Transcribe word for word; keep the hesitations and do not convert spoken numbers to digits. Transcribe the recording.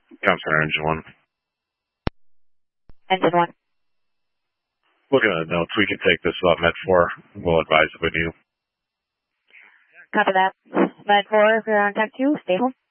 Com Center, Engine one. Engine one. Looking at the notes, we can take this up, Med four. We'll advise if we do. Copy that. Med four, if you're on tech two, stay home.